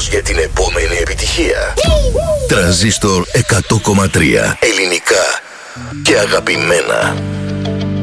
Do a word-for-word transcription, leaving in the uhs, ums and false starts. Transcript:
έτοιμος για την επόμενη επιτυχία? Τρανζίστορ εκατό κόμμα τρία. Ελληνικά και αγαπημένα.